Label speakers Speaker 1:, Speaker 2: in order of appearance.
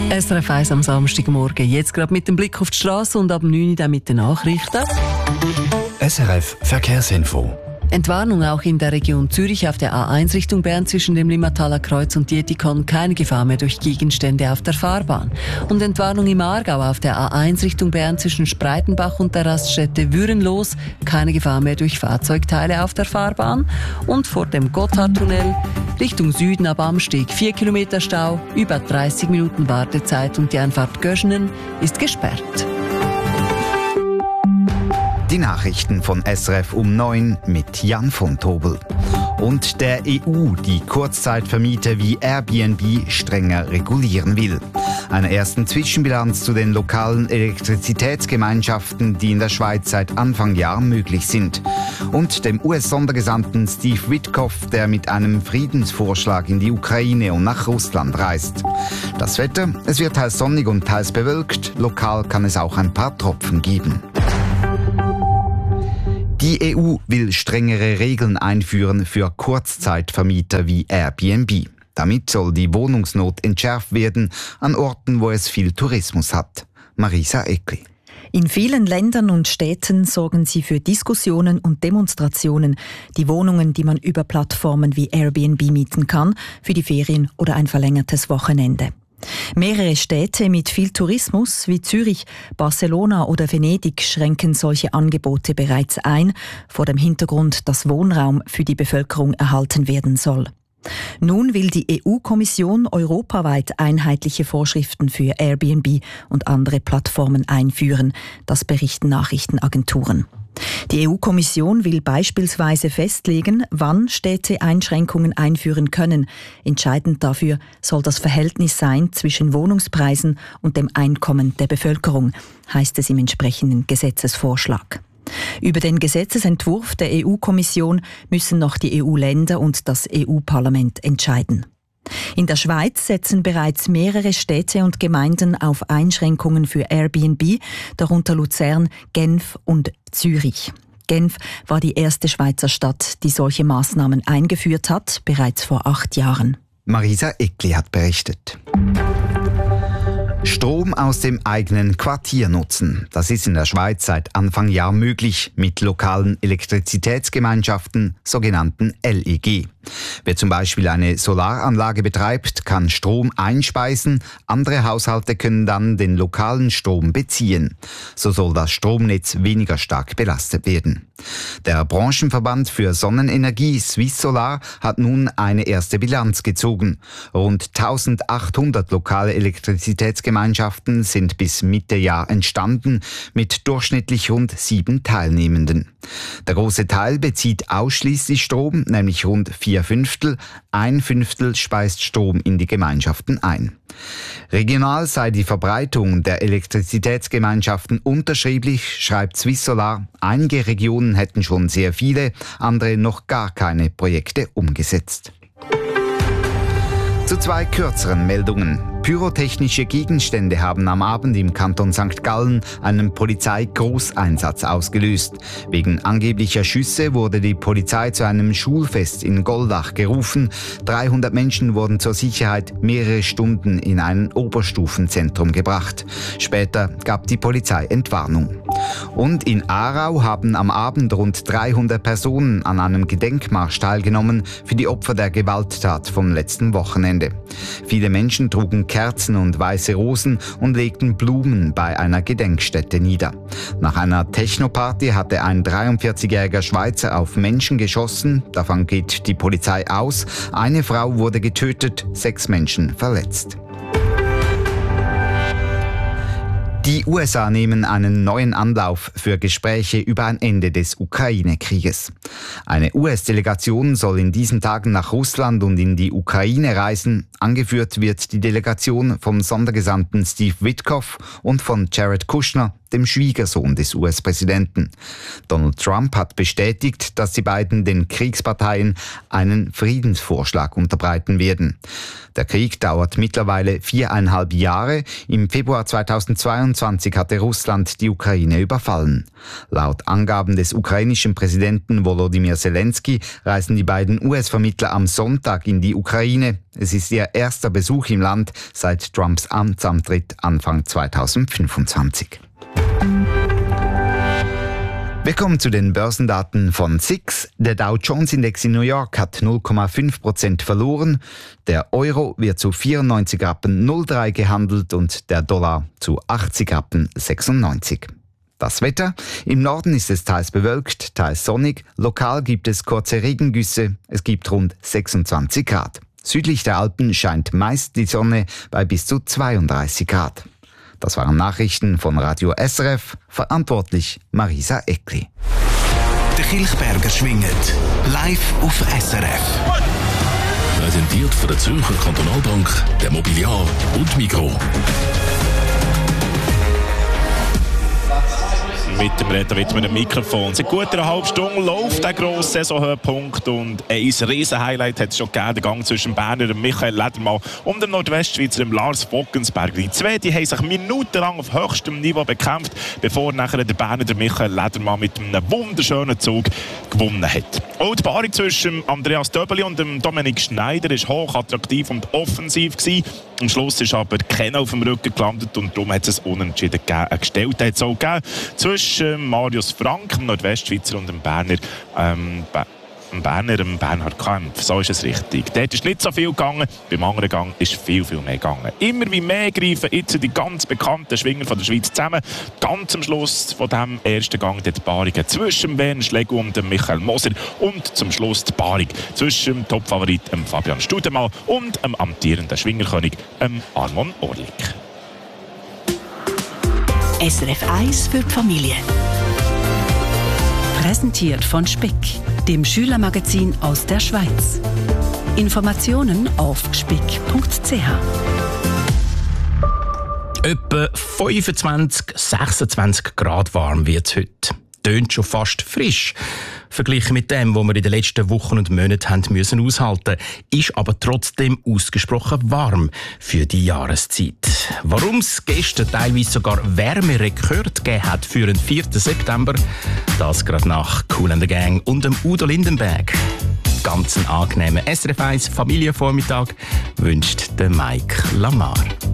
Speaker 1: SRF 1 am Samstagmorgen. Jetzt gerade mit dem Blick auf die Straße und ab 9 Uhr dann mit den Nachrichten.
Speaker 2: SRF Verkehrsinfo.
Speaker 1: Entwarnung auch in der Region Zürich auf der A1 Richtung Bern zwischen dem Limmataler Kreuz und Dietikon. Keine Gefahr mehr durch Gegenstände auf der Fahrbahn. Und Entwarnung im Aargau auf der A1 Richtung Bern zwischen Spreitenbach und der Raststätte Würenlos. Keine Gefahr mehr durch Fahrzeugteile auf der Fahrbahn. Und vor dem Gotthardtunnel Richtung Süden ab Amsteg 4 Kilometer Stau, über 30 Minuten Wartezeit und die Einfahrt Göschenen ist gesperrt.
Speaker 3: Die Nachrichten von SRF um 9 mit Jan von Tobel. Und der EU, die Kurzzeitvermieter wie Airbnb strenger regulieren will. Eine ersten Zwischenbilanz zu den lokalen Elektrizitätsgemeinschaften, die in der Schweiz seit Anfang Jahr möglich sind. Und dem US-Sondergesandten Steve Witkoff, der mit einem Friedensvorschlag in die Ukraine und nach Russland reist. Das Wetter, es wird teils sonnig und teils bewölkt. Lokal kann es auch ein paar Tropfen geben. Die EU will strengere Regeln einführen für Kurzzeitvermieter wie Airbnb. Damit soll die Wohnungsnot entschärft werden an Orten, wo es viel Tourismus hat. Marisa Eckli.
Speaker 4: In vielen Ländern und Städten sorgen sie für Diskussionen und Demonstrationen. Die Wohnungen, die man über Plattformen wie Airbnb mieten kann, für die Ferien oder ein verlängertes Wochenende. Mehrere Städte mit viel Tourismus wie Zürich, Barcelona oder Venedig schränken solche Angebote bereits ein, vor dem Hintergrund, dass Wohnraum für die Bevölkerung erhalten werden soll. Nun will die EU-Kommission europaweit einheitliche Vorschriften für Airbnb und andere Plattformen einführen, das berichten Nachrichtenagenturen. Die EU-Kommission will beispielsweise festlegen, wann Städte Einschränkungen einführen können. Entscheidend dafür soll das Verhältnis sein zwischen Wohnungspreisen und dem Einkommen der Bevölkerung, heißt es im entsprechenden Gesetzesvorschlag. Über den Gesetzesentwurf der EU-Kommission müssen noch die EU-Länder und das EU-Parlament entscheiden. In der Schweiz setzen bereits mehrere Städte und Gemeinden auf Einschränkungen für Airbnb, darunter Luzern, Genf und Zürich. Genf war die erste Schweizer Stadt, die solche Maßnahmen eingeführt hat, bereits vor 8 Jahren.
Speaker 3: Marisa Eckli hat berichtet. Strom aus dem eigenen Quartier nutzen. Das ist in der Schweiz seit Anfang Jahr möglich mit lokalen Elektrizitätsgemeinschaften, sogenannten LEG. Wer zum Beispiel eine Solaranlage betreibt, kann Strom einspeisen, andere Haushalte können dann den lokalen Strom beziehen. So soll das Stromnetz weniger stark belastet werden. Der Branchenverband für Sonnenenergie Swiss Solar hat nun eine erste Bilanz gezogen. Rund 1800 lokale Elektrizitätsgemeinschaften sind bis Mitte Jahr entstanden, mit durchschnittlich rund 7 Teilnehmenden. Der große Teil bezieht ausschließlich Strom, nämlich rund 4/5. 1/5 speist Strom in die Gemeinschaften ein. Regional sei die Verbreitung der Elektrizitätsgemeinschaften unterschiedlich, schreibt Swiss Solar. Einige Regionen hätten schon sehr viele, andere noch gar keine Projekte umgesetzt. Zu 2 kürzeren Meldungen. Pyrotechnische Gegenstände haben am Abend im Kanton St. Gallen einen Polizeigroßeinsatz ausgelöst. Wegen angeblicher Schüsse wurde die Polizei zu einem Schulfest in Goldach gerufen. 300 Menschen wurden zur Sicherheit mehrere Stunden in ein Oberstufenzentrum gebracht. Später gab die Polizei Entwarnung. Und in Aarau haben am Abend rund 300 Personen an einem Gedenkmarsch teilgenommen für die Opfer der Gewalttat vom letzten Wochenende. Viele Menschen trugen Kerzen und weiße Rosen und legten Blumen bei einer Gedenkstätte nieder. Nach einer Technoparty hatte ein 43-jähriger Schweizer auf Menschen geschossen. Davon geht die Polizei aus. Eine Frau wurde getötet, 6 Menschen verletzt. Die USA nehmen einen neuen Anlauf für Gespräche über ein Ende des Ukraine-Krieges. Eine US-Delegation soll in diesen Tagen nach Russland und in die Ukraine reisen. Angeführt wird die Delegation vom Sondergesandten Steve Witkoff und von Jared Kushner, dem Schwiegersohn des US-Präsidenten. Donald Trump hat bestätigt, dass die beiden den Kriegsparteien einen Friedensvorschlag unterbreiten werden. Der Krieg dauert mittlerweile 4,5 Jahre. Im Februar 2022 hatte Russland die Ukraine überfallen. Laut Angaben des ukrainischen Präsidenten Volodymyr Zelensky reisen die beiden US-Vermittler am Sonntag in die Ukraine. Es ist ihr erster Besuch im Land seit Trumps Amtsantritt Anfang 2025. Wir kommen zu den Börsendaten von SIX. Der Dow Jones Index in New York hat 0,5% verloren. Der Euro wird zu 94,03 Rappen gehandelt und der Dollar zu 80,96 Rappen. Das Wetter: Im Norden ist es teils bewölkt, teils sonnig. Lokal gibt es kurze Regengüsse. Es gibt rund 26 Grad. Südlich der Alpen scheint meist die Sonne bei bis zu 32 Grad. Das waren Nachrichten von Radio SRF, verantwortlich Marisa Eckli.
Speaker 2: Der Kilchberger schwingt live auf SRF.
Speaker 5: Präsentiert von der Zürcher Kantonalbank, der Mobiliar und Migros.
Speaker 6: Mit dem Retter, mit dem Mikrofon. Seit gut einer halben Stunde läuft der grosse Saisonhöhepunkt und ein riesen Highlight hat es schon gegeben, der Gang zwischen Berner Michael Ledermann und dem Nordwestschweizer Lars Bockensberg. Die zwei haben sich minutenlang auf höchstem Niveau bekämpft, bevor nachher der Berner Michael Ledermann mit einem wunderschönen Zug gewonnen hat. Auch die Paarung zwischen Andreas Döbeli und dem Dominik Schneider war hoch attraktiv und offensiv gewesen. Am Schluss ist aber keiner auf dem Rücken gelandet und darum hat es ein Unentschieden gegeben. Eine Gestellte hat es auch gegeben zwischen Marius Frank, dem Nordwestschweizer, und dem Bernhard Kempf. So ist es richtig. Dort ist nicht so viel gegangen, beim anderen Gang ist viel mehr gegangen. Immer wie mehr greifen jetzt die ganz bekannten Schwinger von der Schweiz zusammen. Ganz am Schluss von diesem ersten Gang die Paarung zwischen Bernd Schlegel und Michael Moser und zum Schluss die Paarung zwischen dem Topfavorit Fabian Studemann und dem amtierenden Schwingerkönig Armon Orlik.
Speaker 7: SRF 1 für die Familie. Präsentiert von Speck, dem Schülermagazin aus der Schweiz. Informationen auf speck.ch.
Speaker 8: Etwa 25-26 Grad warm wird es heute. Tönt schon fast frisch. Verglichen mit dem, was wir in den letzten Wochen und Monaten haben müssen aushalten, ist aber trotzdem ausgesprochen warm für die Jahreszeit. Warum es gestern teilweise sogar Wärmerekord gegeben hat für den 4. September, das gerade nach Kool and the Gang und dem Udo Lindenberg. Ganz einen angenehmen SRF 1 Familienvormittag wünscht der Mike Lamar.